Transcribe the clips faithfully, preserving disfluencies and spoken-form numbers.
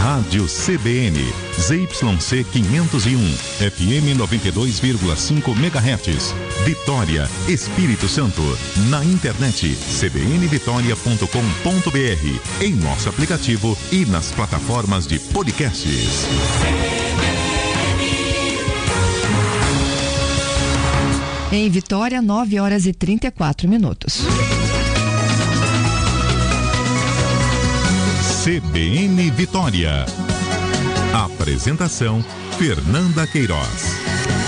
Rádio C B N, Z Y C quinhentos e um, F M noventa e dois vírgula cinco megahertz. Vitória, Espírito Santo. Na internet, c b n vitória ponto com ponto b r, em nosso aplicativo e nas plataformas de podcasts. Em Vitória, nove horas e trinta e quatro minutos. C B N Vitória. Apresentação: Fernanda Queiroz.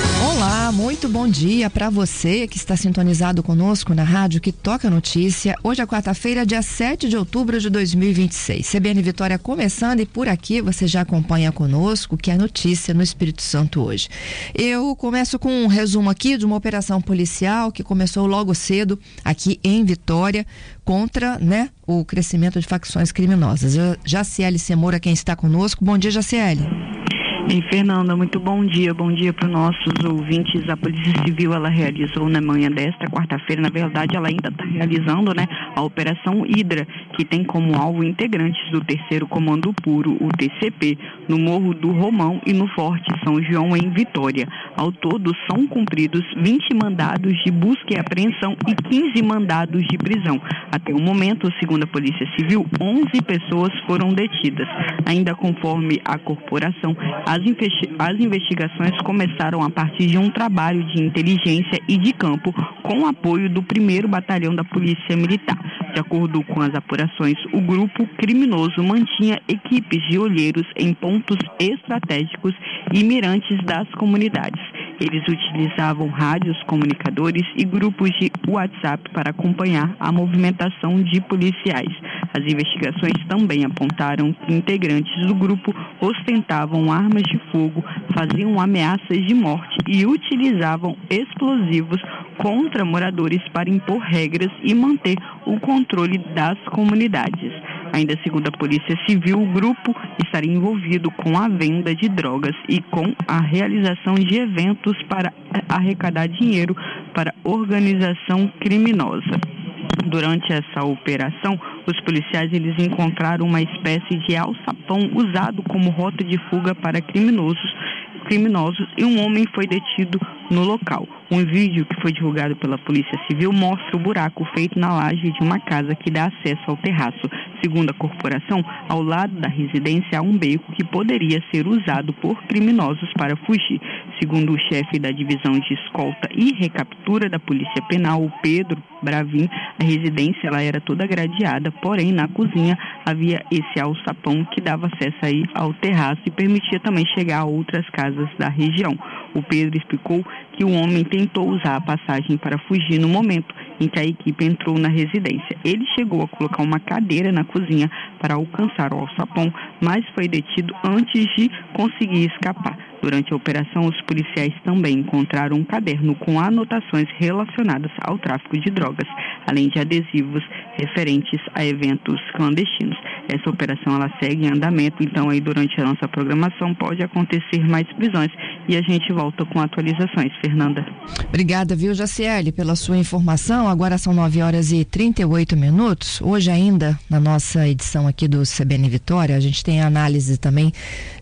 Olá, muito bom dia para você que está sintonizado conosco na rádio que toca notícia. Hoje é quarta-feira, dia sete de outubro de dois mil e vinte e seis. C B N Vitória começando, e por aqui você já acompanha conosco que é notícia no Espírito Santo hoje. Eu começo com um resumo aqui de uma operação policial que começou logo cedo aqui em Vitória contra, né, o crescimento de facções criminosas. Jaciele Semora, quem está conosco. Bom dia, Jaciele. Ei, Fernanda, muito bom dia, bom dia para os nossos ouvintes. A Polícia Civil, ela realizou na manhã desta quarta-feira, na verdade ela ainda está realizando, né, a Operação Hidra, que tem como alvo integrantes do terceiro Comando Puro, o T C P, no Morro do Romão e no Forte São João, em Vitória. Ao todo, são cumpridos vinte mandados de busca e apreensão e quinze mandados de prisão. Até o momento, segundo a Polícia Civil, onze pessoas foram detidas. Ainda conforme a corporação, as As investigações começaram a partir de um trabalho de inteligência e de campo com o apoio do primeiro Batalhão da Polícia Militar. De acordo com as apurações, o grupo criminoso mantinha equipes de olheiros em pontos estratégicos e mirantes das comunidades. Eles utilizavam rádios, comunicadores e grupos de WhatsApp para acompanhar a movimentação de policiais. As investigações também apontaram que integrantes do grupo ostentavam armas de fogo, faziam ameaças de morte e utilizavam explosivos contra moradores para impor regras e manter o controle das comunidades. Ainda segundo a Polícia Civil, o grupo estaria envolvido com a venda de drogas e com a realização de eventos para arrecadar dinheiro para organização criminosa. Durante essa operação, os policiais eles encontraram uma espécie de alçapão usado como rota de fuga para criminosos, criminosos e um homem foi detido no local. Um vídeo que foi divulgado pela Polícia Civil mostra o buraco feito na laje de uma casa que dá acesso ao terraço. Segundo a corporação, ao lado da residência há um beco que poderia ser usado por criminosos para fugir. Segundo o chefe da divisão de escolta e recaptura da Polícia Penal, o Pedro Bravin, a residência ela era toda gradeada, porém na cozinha havia esse alçapão que dava acesso aí ao terraço e permitia também chegar a outras casas da região. O Pedro explicou que o homem tentou usar a passagem para fugir no momento em que a equipe entrou na residência. Ele chegou a colocar uma cadeira na cozinha para alcançar o alçapão, mas foi detido antes de conseguir escapar. Durante a operação, os policiais também encontraram um caderno com anotações relacionadas ao tráfico de drogas, além de adesivos referentes a eventos clandestinos. Essa operação ela segue em andamento, então aí durante a nossa programação pode acontecer mais prisões e a gente volta com atualizações. Fernanda. Obrigada, viu, Jaciele, pela sua informação. Agora são nove horas e trinta e oito minutos. Hoje ainda, na nossa edição aqui do C B N Vitória, a gente tem a análise também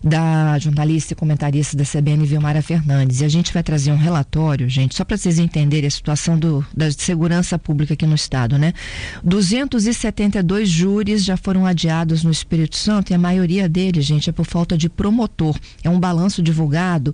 da jornalista e comentarista da C B N, Vilmara Fernandes. E a gente vai trazer um relatório, gente, só para vocês entenderem a situação do, da segurança pública aqui no estado, né? duzentos e setenta e dois júris já foram adiados no Espírito Santo e a maioria deles, gente, é por falta de promotor. É um balanço divulgado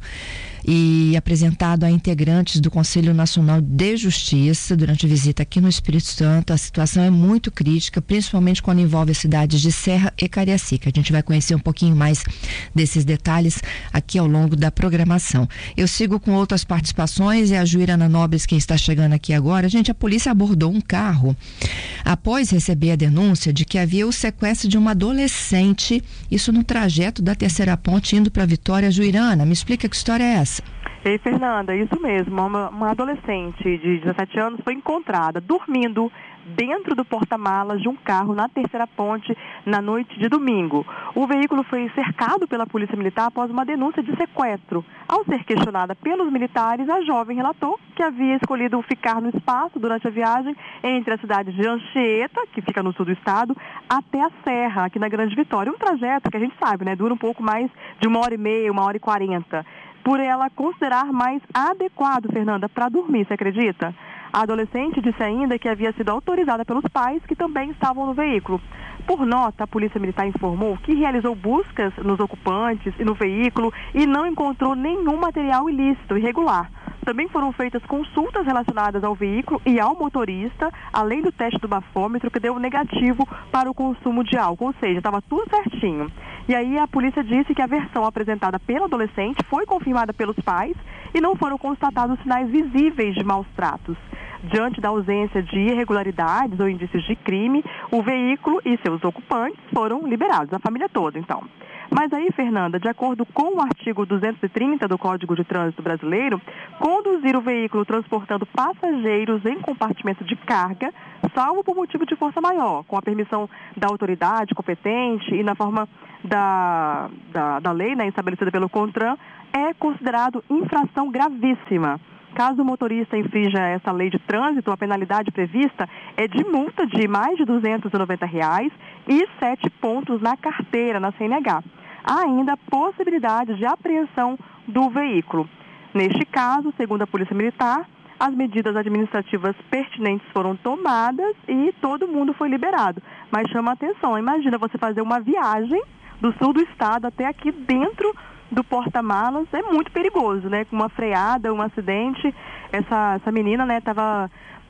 e apresentado a integrantes do Conselho Nacional de Justiça durante a visita aqui no Espírito Santo. A situação é muito crítica, principalmente quando envolve as cidades de Serra e Cariacica. A gente vai conhecer um pouquinho mais desses detalhes aqui ao longo da programação. Eu sigo com outras participações, é a Juirana Nobles quem está chegando aqui agora. Gente, a polícia abordou um carro após receber a denúncia de que havia o sequestro de uma adolescente, isso no trajeto da Terceira Ponte indo para Vitória. Juirana, me explica que história é essa? Ei, Fernanda, isso mesmo. Uma, uma adolescente de dezessete anos foi encontrada dormindo dentro do porta-malas de um carro na Terceira Ponte na noite de domingo. O veículo foi cercado pela Polícia Militar após uma denúncia de sequestro. Ao ser questionada pelos militares, a jovem relatou que havia escolhido ficar no espaço durante a viagem entre a cidade de Anchieta, que fica no sul do estado, até a Serra, aqui na Grande Vitória. Um trajeto que a gente sabe, né, dura um pouco mais de uma hora e meia, uma hora e quarenta. Por ela considerar mais adequado, Fernanda, para dormir, você acredita? A adolescente disse ainda que havia sido autorizada pelos pais, que também estavam no veículo. Por nota, a Polícia Militar informou que realizou buscas nos ocupantes e no veículo e não encontrou nenhum material ilícito, irregular. Também foram feitas consultas relacionadas ao veículo e ao motorista, além do teste do bafômetro, que deu negativo para o consumo de álcool, ou seja, estava tudo certinho. E aí a polícia disse que a versão apresentada pela adolescente foi confirmada pelos pais e não foram constatados sinais visíveis de maus tratos. Diante da ausência de irregularidades ou indícios de crime, o veículo e seus ocupantes foram liberados, a família toda, então. Mas aí, Fernanda, de acordo com o artigo duzentos e trinta do Código de Trânsito Brasileiro, conduzir o veículo transportando passageiros em compartimento de carga, salvo por motivo de força maior, com a permissão da autoridade competente e na forma da, da, da lei, né, estabelecida pelo CONTRAN, é considerado infração gravíssima. Caso o motorista infrinja essa lei de trânsito, a penalidade prevista é de multa de mais de duzentos e noventa reais e sete pontos na carteira, na C N H. Há ainda a possibilidade de apreensão do veículo. Neste caso, segundo a Polícia Militar, as medidas administrativas pertinentes foram tomadas e todo mundo foi liberado. Mas chama a atenção, imagina você fazer uma viagem do sul do estado até aqui dentro do porta-malas, é muito perigoso, né? Com uma freada, um acidente, essa, essa menina, né, estava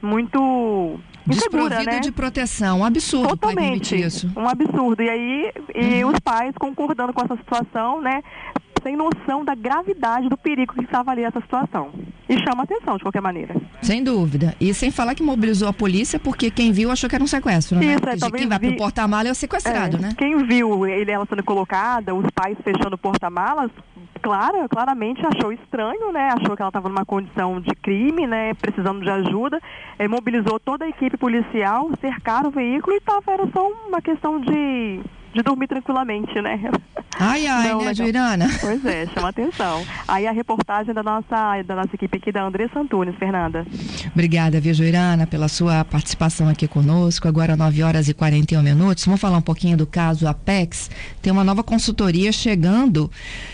muito insegura, desprovida, né? de proteção, um absurdo. Totalmente, isso. um absurdo. E aí, e uhum. os pais concordando com essa situação, né, sem noção da gravidade do perigo que estava ali essa situação. E chama atenção, de qualquer maneira. Sem dúvida. E sem falar que mobilizou a polícia, porque quem viu achou que era um sequestro, né? Isso, é, talvez quem vai vi... pro porta-malas é o sequestrado, é, né? Quem viu ele, ela sendo colocada, os pais fechando o porta-malas, claro, claramente achou estranho, né? Achou que ela estava numa condição de crime, né? Precisando de ajuda. É, mobilizou toda a equipe policial, cercaram o veículo e tava, era só uma questão de... de dormir tranquilamente, né? Ai, ai, Não, né, legal. Joirana? Pois é, chama atenção. Aí a reportagem da nossa, da nossa equipe aqui, da Andressa Antunes, Fernanda. Obrigada, viu, Joirana, pela sua participação aqui conosco. Agora nove horas e quarenta e um minutos. Vamos falar um pouquinho do caso Apex. Tem uma nova consultoria chegando,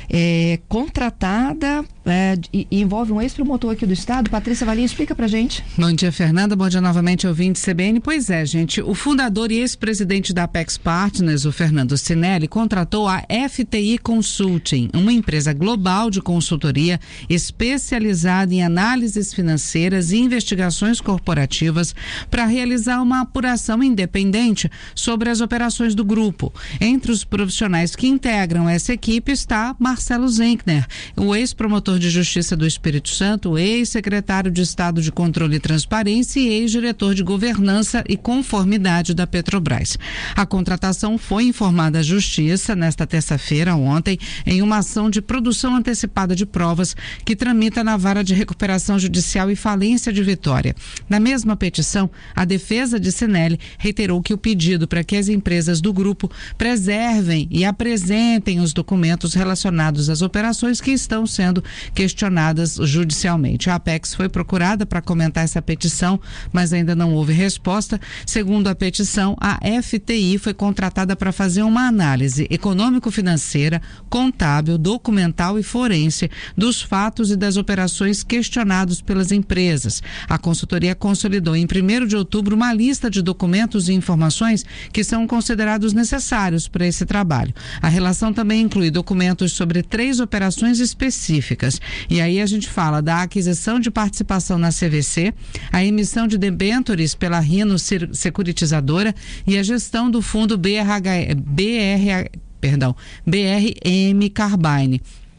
é, contratada, é, e, e envolve um ex-promotor aqui do estado. Patrícia Valim, explica pra gente. Bom dia, Fernanda. Bom dia novamente, ouvinte C B N. Pois é, gente, o fundador e ex-presidente da Apex Partners, o Fernando Sinelli, contratou a F T I Consulting, uma empresa global de consultoria especializada em análises financeiras e investigações corporativas, para realizar uma apuração independente sobre as operações do grupo. Entre os profissionais que integram essa equipe está Marcelo Zenkner, o ex-promotor de Justiça do Espírito Santo, ex-secretário de Estado de Controle e Transparência e ex-diretor de Governança e Conformidade da Petrobras. A contratação foi informada à Justiça nesta terça-feira, ontem, em uma ação de produção antecipada de provas que tramita na Vara de Recuperação Judicial e Falência de Vitória. Na mesma petição, a defesa de Sinelli reiterou que o pedido para que as empresas do grupo preservem e apresentem os documentos relacionados às operações que estão sendo questionadas judicialmente. A Apex foi procurada para comentar essa petição, mas ainda não houve resposta. Segundo a petição, a F T I foi contratada para fazer uma análise econômico-financeira, contábil, documental e forense dos fatos e das operações questionados pelas empresas. A consultoria consolidou em primeiro de outubro uma lista de documentos e informações que são considerados necessários para esse trabalho. A relação também inclui documentos sobre três operações específicas. E aí a gente fala da aquisição de participação na C V C, a emissão de debêntures pela Rino Securitizadora e a gestão do fundo B R H, B R, perdão, B R M Carbine.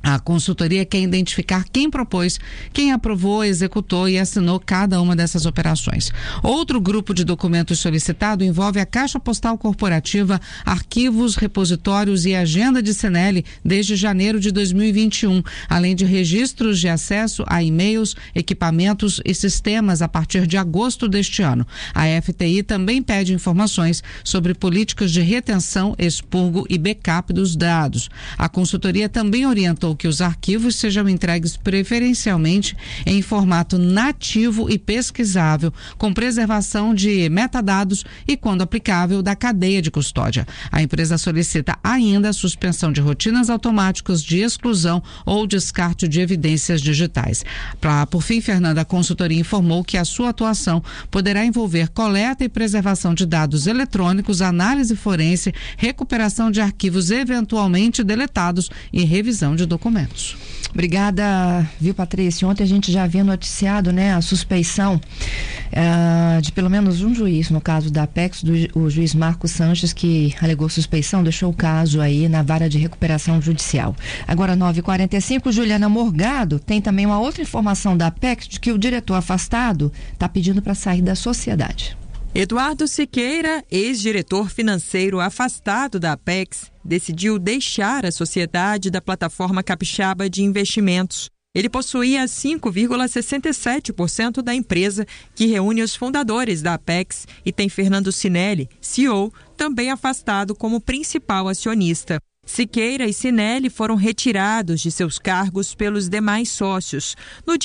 A consultoria quer identificar quem propôs, quem aprovou, executou e assinou cada uma dessas operações. Outro grupo de documentos solicitado envolve a Caixa Postal Corporativa, arquivos, repositórios e agenda de Sineli desde janeiro de dois mil e vinte e um, além de registros de acesso a e-mails, equipamentos e sistemas a partir de agosto deste ano. A F T I também pede informações sobre políticas de retenção, expurgo e backup dos dados. A consultoria também orientou que os arquivos sejam entregues preferencialmente em formato nativo e pesquisável, com preservação de metadados e, quando aplicável, da cadeia de custódia. A empresa solicita ainda a suspensão de rotinas automáticas de exclusão ou descarte de evidências digitais. Pra, por fim, Fernanda, a consultoria informou que a sua atuação poderá envolver coleta e preservação de dados eletrônicos, análise forense, recuperação de arquivos eventualmente deletados e revisão de documentos. Obrigada, viu, Patrícia? Ontem a gente já havia noticiado, né, a suspeição uh, de pelo menos um juiz, no caso da Apex, do, o juiz Marcos Sanches, que alegou suspeição, deixou o caso aí na vara de recuperação judicial. Agora, nove e quarenta e cinco, Juliana Morgado tem também uma outra informação da Apex de que o diretor afastado está pedindo para sair da sociedade. Eduardo Siqueira, ex-diretor financeiro afastado da Apex, decidiu deixar a sociedade da plataforma capixaba de investimentos. Ele possuía cinco vírgula sessenta e sete por cento da empresa, que reúne os fundadores da Apex, e tem Fernando Sineli, C E O, também afastado como principal acionista. Siqueira e Sineli foram retirados de seus cargos pelos demais sócios. No